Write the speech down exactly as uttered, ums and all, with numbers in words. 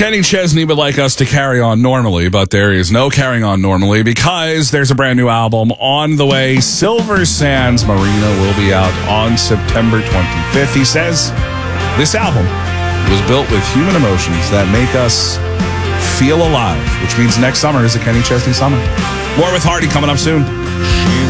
Kenny Chesney would like us to carry on normally, but there is no carrying on normally because there's a brand new album on the way. Silver Sands Marina will be out on September twenty-fifth. He says this album was built with human emotions that make us feel alive, which means next summer is a Kenny Chesney summer. More with Hardy coming up soon.